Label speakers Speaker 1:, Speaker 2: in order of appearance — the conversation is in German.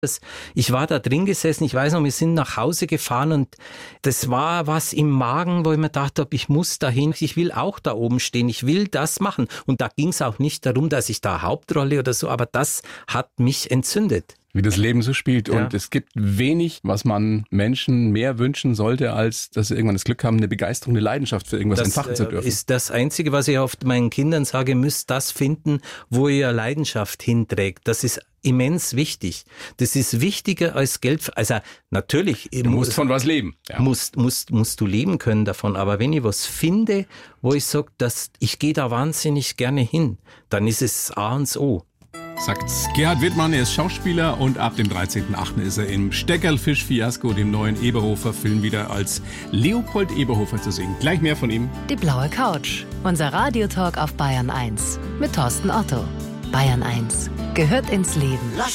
Speaker 1: Ich war da drin gesessen, ich weiß noch, wir sind nach Hause gefahren und das war was im Magen, wo ich mir dachte, ich muss dahin, ich will auch da oben stehen, ich will das machen. Und da ging es auch nicht darum, dass ich da Hauptrolle oder so, aber das hat mich entzündet.
Speaker 2: Wie das Leben so spielt.
Speaker 1: Ja.
Speaker 2: Und es gibt wenig, was man Menschen mehr wünschen sollte, als dass sie irgendwann das Glück haben, eine Begeisterung, eine Leidenschaft für irgendwas entfachen zu dürfen.
Speaker 1: Das ist das Einzige, was ich oft meinen Kindern sage, ihr müsst das finden, wo ihr Leidenschaft hinträgt. Das ist immens wichtig. Das ist wichtiger als Geld. Also natürlich.
Speaker 2: Du musst von was leben.
Speaker 1: Ja. Musst du leben können davon. Aber wenn ich was finde, wo ich sage, ich gehe da wahnsinnig gerne hin, dann ist es A und O.
Speaker 3: Sagt Gerhard Wittmann, er ist Schauspieler und ab dem 13.8. ist er im Steckerlfisch-Fiasko, dem neuen Eberhofer-Film, wieder als Leopold Eberhofer zu sehen. Gleich mehr von ihm.
Speaker 4: Die blaue Couch, unser Radiotalk auf Bayern 1 mit Thorsten Otto. Bayern 1 gehört ins Leben.